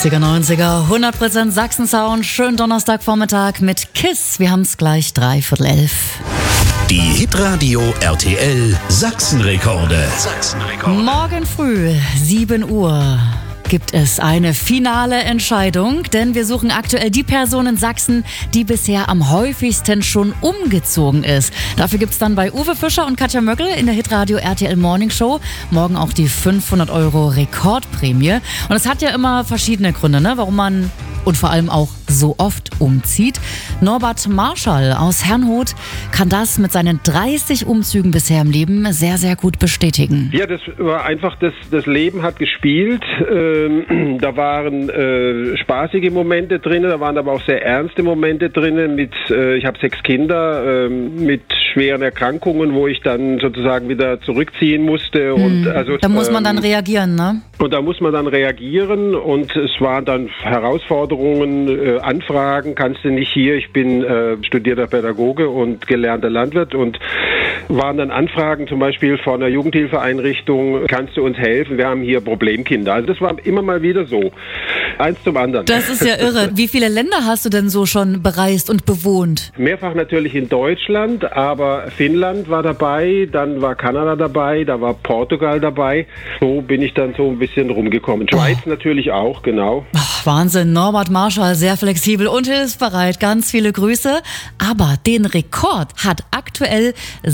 80er, 90er, 100% Sachsen-Sound. Schönen Donnerstagvormittag mit KISS. Wir haben es gleich 11:45. Die Hitradio RTL Sachsenrekorde. Morgen früh, 7 Uhr, gibt es eine finale Entscheidung, denn wir suchen aktuell die Person in Sachsen, die bisher am häufigsten schon umgezogen ist. Dafür gibt es dann bei Uwe Fischer und Katja Möckel in der Hitradio RTL Morning Show morgen auch die 500 € Rekordprämie. Und es hat ja immer verschiedene Gründe, warum man und vor allem auch so oft umzieht. Norbert Marschall aus Herrnhut kann das mit seinen 30 Umzügen bisher im Leben sehr, sehr gut bestätigen. Ja, das war einfach, das Leben hat gespielt. Da waren spaßige Momente drin, da waren aber auch sehr ernste Momente drin. Ich habe 6 Kinder mit schweren Erkrankungen, wo ich dann sozusagen wieder zurückziehen musste. Und also, da muss man dann reagieren, ne? Und da muss man dann reagieren und es waren dann Herausforderungen, Anfragen, kannst du nicht hier, ich bin studierter Pädagoge und gelernter Landwirt und waren dann Anfragen zum Beispiel von einer Jugendhilfeeinrichtung, kannst du uns helfen, wir haben hier Problemkinder. Also das war immer mal wieder so, eins zum anderen. Das ist ja irre. Wie viele Länder hast du denn so schon bereist und bewohnt? Mehrfach natürlich in Deutschland, aber Finnland war dabei, dann war Kanada dabei, da war Portugal dabei. So bin ich dann so ein bisschen rumgekommen. Schweiz natürlich auch, genau. Ach, Wahnsinn, Norbert Marschall, sehr flexibel und hilfsbereit. Ganz viele Grüße. Aber den Rekord hat aktuell